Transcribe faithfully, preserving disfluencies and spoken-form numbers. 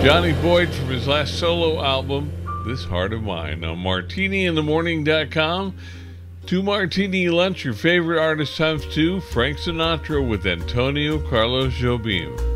Johnny Boyd from his last solo album, This Heart of Mine, on martini in the morning dot com. To Martini Lunch, your favorite artist times two, Frank Sinatra with Antonio Carlos Jobim.